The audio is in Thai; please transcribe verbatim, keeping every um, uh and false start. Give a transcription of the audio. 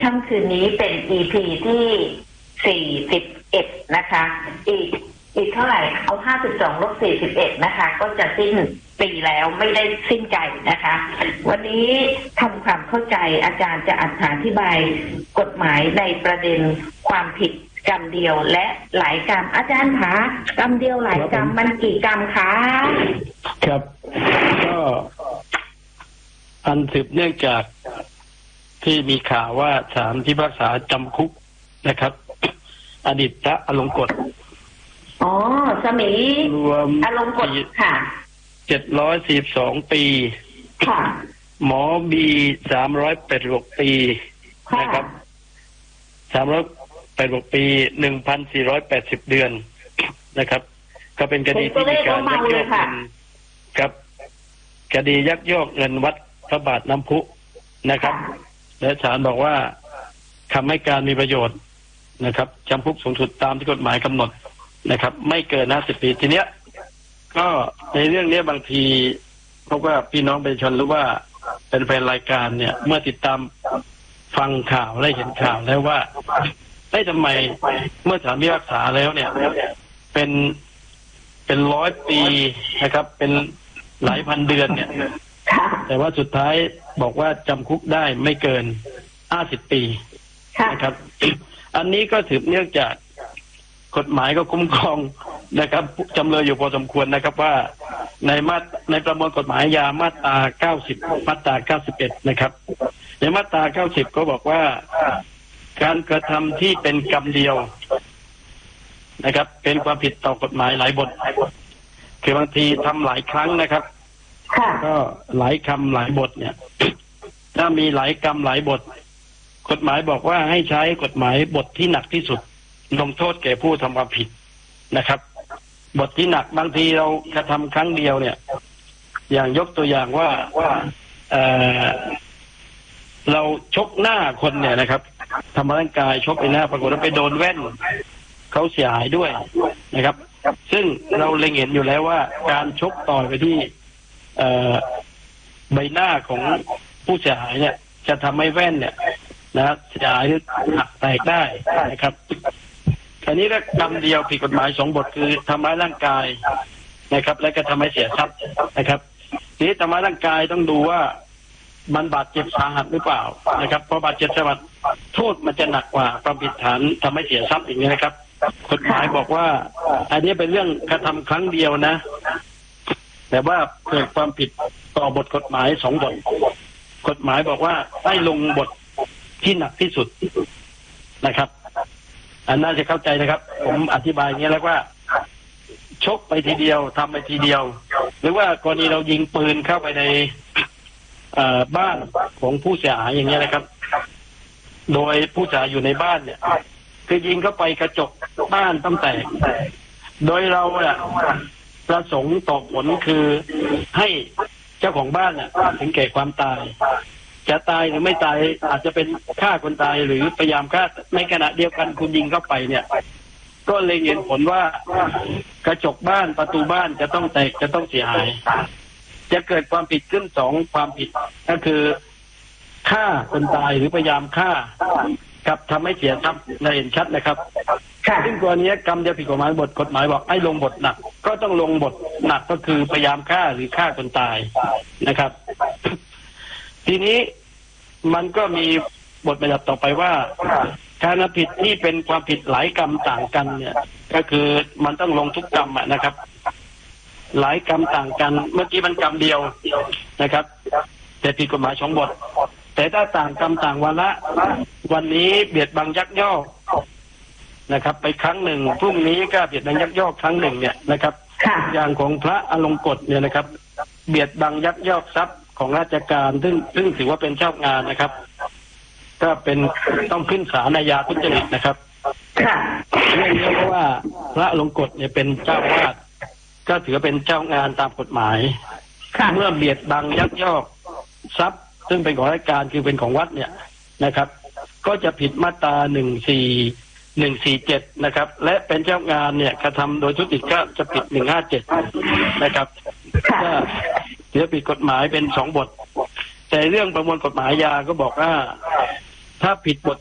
ค่ำคืนนี้เป็น อี พี ที่สี่สิบเอ็ดนะคะอีกอีกเท่าไหร่เอาห้าสิบสองลบสี่สิบเอ็ดนะคะก็จะสิ้นปีแล้วไม่ได้สิ้นใจนะคะวันนี้ทำความเข้าใจอาจารย์จะอธิบายกฎหมายในประเด็นความผิดกรรมเดียวและหลายกรรมอาจารย์คะกรรมเดียวหลายกรรมมันกี่กรรมคะครับก็อันสืบเนื่องจากที่มีข่าวว่าศาลพิพากษาจำคุกนะครับอดีตพระอลงกฎอ๋อสมัยรวมอลงกฎค่ะเจ็ดร้อยสี่สิบสองปีค่ะหมอบีสามร้อยแปดสิบหกปีนะครับสามร้อยแปดสิบหกปีหนึ่งพันสี่ร้อยแปดสิบเดือนนะครับก็เป็นคดีที่มีการยักยอกเงินครับคดียักยอกเงินวัดพระบาทน้ำพุนะครับและศาลบอกว่าคำให้การมีประโยชน์นะครับจำคุกสูงสุดตามที่กฎหมายกำหนดนะครับไม่เกินห้าสิบปีทีเนี้ยก็ในเรื่องนี้บางทีเพราะว่าพี่น้องประชาชนรู้ว่าเป็นแฟนรายการเนี่ยเมื่อติดตามฟังข่าวและเห็นข่าวแล้วว่าได้ทำไมเมื่อศาลพิพากษาแล้วเนี่ยเป็นเป็นร้อยปีนะครับเป็นหลายพันเดือนเนี่ยแต่ว่าสุดท้ายบอกว่าจำคุกได้ไม่เกินห้าสิบปีนะครับอันนี้ก็สืบเนื่องจากกฎหมายก็คุ้มครองนะครับจำเลยอยู่พอสมควรนะครับว่าในมาตในประมวลกฎหมายยามาตราเก้าสิบมาตราเก้าสิบเอ็ดนะครับในมาตราเก้าสิบก็บอกว่าการกระทำที่เป็นกรรมเดียวนะครับเป็นความผิดต่อกฎหมายหลายบทคือบางทีทำหลายครั้งนะครับก็หลายคำหลายบทเนี่ยถ้ามีหลายกรรมหลายบทกฎหมายบอกว่าให้ใช้กฎหมายบทที่หนักที่สุดลงโทษแก่ผู้ทำความผิดนะครับบทที่หนักบางทีเรากระทำครั้งเดียวเนี่ยอย่างยกตัวอย่างว่าเอ่อเราชกหน้าคนเนี่ยนะครับทำร่างกายชกไปหน้าปรากฏว่าไปโดนแว่นเขาเสียหายด้วยนะครับซึ่งเราเล็งเห็นอยู่แล้วว่าการชกต่อยไปที่เอ่อใบหน้าของผู้เสียหายเนี่ยจะทำให้แว่นเนี่ยนะเสียหายหรือหักแตกได้นะครับอันนี้ก็กรรมเดียวผิดกฎหมายสองบทคือทำร้ายร่างกายนะครับและก็ทำให้เสียทรัพย์นะครับทีนี้ทำร้ายร่างกายต้องดูว่ามันบาดเจ็บสาหัสหรือเปล่านะครับเพราะบาดเจ็บสาหัสโทษมันจะหนักกว่าความผิดฐานทำให้เสียทรัพย์อย่างนี้นะครับกฎหมายบอกว่าอันนี้เป็นเรื่องกระทำครั้งเดียวนะแต่ว่าเกิดความผิดต่อบทกฎหมายสองบทกฎหมายบอกว่าให้ลงบทที่หนักที่สุดนะครับอันน่าจะเข้าใจนะครับผมอธิบายอย่างนี้แล้วว่าชกไปทีเดียวทำไปทีเดียวหรือว่ากรณีเรายิงปืนเข้าไปในบ้านของผู้เสียหายอย่างนี้นะครับโดยผู้เสียหายอยู่ในบ้านเนี่ยคือยิงเข้าไปกระจกบ้านต้องแตกโดยเราเนี่ยประสงค์ต่อผลคือให้เจ้าของบ้านเนี่ยถึงแก่ความตายจะตายหรือไม่ตายอาจจะเป็นฆ่าคนตายหรือพยายามฆ่าในขณะเดียวกันคุณยิงเข้าไปเนี่ยก็เลยเห็นผลว่ากระจกบ้านประตูบ้านจะต้องแตกจะต้องเสียหายจะเกิดความผิดขึ้นสองความผิดก็คือฆ่าคนตายหรือพยายามฆ่ากับทำให้เสียทรัพย์เราเห็นชัดนะครับซึ่งตัวนี้กรรมเดียวผิดกฎหมายบทกฎหมายบอกให้ลงบทหนักก็ต้องลงบทหนักก็คือพยายามฆ่าหรือฆ่าคนตายนะครับทีนี้มันก็มีบทบัญญัติต่อไปว่าการผิดที่เป็นความผิดหลายกรรมต่างกันเนี่ยก็คือมันต้องลงทุกกรรมนะครับหลายกรรมต่างกันเมื่อกี้มันกรรมเดียวนะครับแต่ผิดกฎหมายสองบทแต่ถ้าต่างกรรมต่างวาระวันนี้เบียดบังยักยอกนะครับไปครั้งหนึ่งพรุ่งนี้ก็เบียดบังยักยอกครั้งหนึ่งเนี่ยนะครับอย่างของพระอลงกฎเนี่ยนะครับเบียดบังยักยอกทรัพย์ของราชการซึ่งซึ่งถือว่าเป็นเจ้างานนะครับก็เป็นต้องขึ้นศาลอาญาทุจริตนะครับเรื่องนี้เพราะว่าพระอลงกฎเนี่ยเป็นเจ้าวาดก็ถือเป็นเจ้างานตามกฎหมายเมื่อเบียดบังยักยอกทรัพย์ซึ่งเป็นของราชการคือเป็นของวัดเนี่ยนะครับก็จะผิดมาตราหนึ่งสี่หนึ่งสี่เจ็ดนะครับและเป็นเจ้างานเนี่ยกระทำโดยทุจริตก็จะผิดหนึ่งห้าเจ็ดนะครับก็ถือผิดกฎหมายเป็นสองบทแต่เรื่องประมวลกฎหมายยาก็บอกว่าถ้าผิดบท